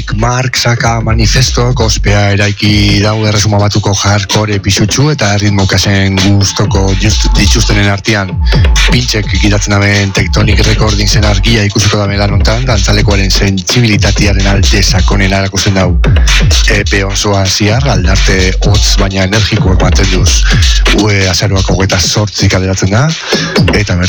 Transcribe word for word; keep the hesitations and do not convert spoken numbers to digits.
Big Mark Saka manifestoak ospea eraiki dau erresuma batuko hardcore pisutsu eta ritmo kasen gustoko dituztenen artean pintxek gidatzen daben Tectonic Recordingsen argia ikusiko da melan ontan, dantzalekoaren sentsibilitatearen alde sakonen arakusten dau. E P osoa ziar, aldarte hotz baina energikoak manten duz. Ue azaruako hogeita zortzi kaleratzen da, eta bertan